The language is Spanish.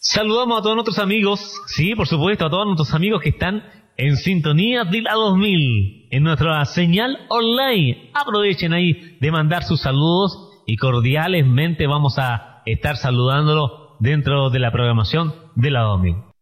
Saludamos a todos nuestros amigos, sí, por supuesto, a todos nuestros amigos que están en sintonía de la 2000, en nuestra señal online. Aprovechen ahí de mandar sus saludos y cordialmente vamos a estar saludándolo dentro de la programación de la 2000.